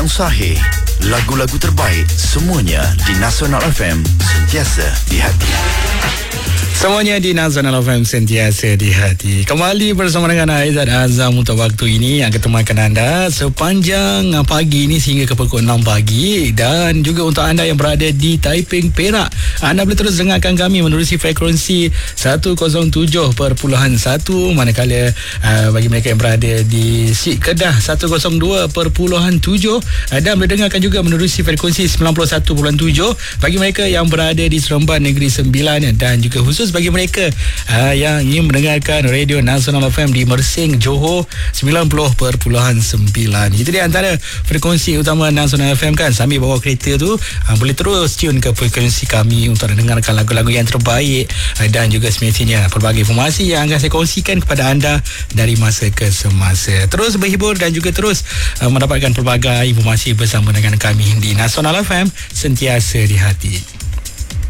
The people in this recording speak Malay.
Sahih, lagu-lagu terbaik semuanya di Nasional FM, sentiasa di hati. Semuanya di Nasional FM, sentiasa di hati. Kembali bersama dengan Aizat Azam untuk waktu ini yang ketemukan anda sepanjang pagi ini sehingga ke pukul 6 pagi. Dan juga untuk anda yang berada di Taiping, Perak, anda boleh terus dengarkan kami menerusi frekuensi 107.1, manakala bagi mereka yang berada di Kedah 102.7, dan boleh dengarkan juga menerusi frekuensi 91.7 bagi mereka yang berada di Seremban Negeri Sembilan, dan juga khusus bagi mereka yang ingin mendengarkan Radio Nasional FM di Mersing, Johor 90.9. Itu dia antara frekuensi utama Nasional FM kan. Sambil bawa kereta tu boleh terus tune ke frekuensi kami untuk mendengarkan lagu-lagu yang terbaik, dan juga semestinya pelbagai informasi yang akan saya kongsikan kepada anda dari masa ke semasa. Terus berhibur dan juga terus mendapatkan pelbagai informasi bersama dengan kami di Nasional FM, sentiasa di hati.